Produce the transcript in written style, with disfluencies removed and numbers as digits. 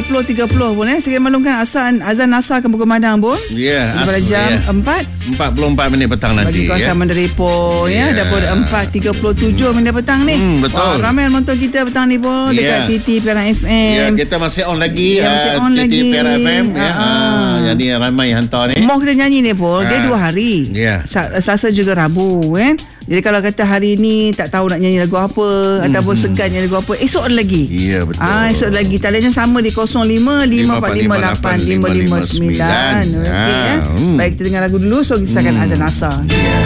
20.30 pun saya maklumkan azan asar akan berkumandang pun. Ya, pada jam 44 minit petang nanti. Bagi kawasan Bandar Ipoh daripada 4.37 minit petang ni. Betul. Wah, ramai yang menonton kita petang ni pun dekat TT Perak FM. Ya, kita masih on lagi. TT Perak FM. Jadi ramai hantar ni. Mau kita nyanyi ni pun dia 2 hari. Selasa juga Rabu kan. Jadi kalau kata hari ni tak tahu nak nyanyi lagu apa ataupun segan nyanyi lagu apa, esok ada lagi. Ya, betul. Esok ada lagi. Taliannya sama di 05-5458-559. Okey ya. Baik, kita dengar lagu dulu. So kita akan azan asar.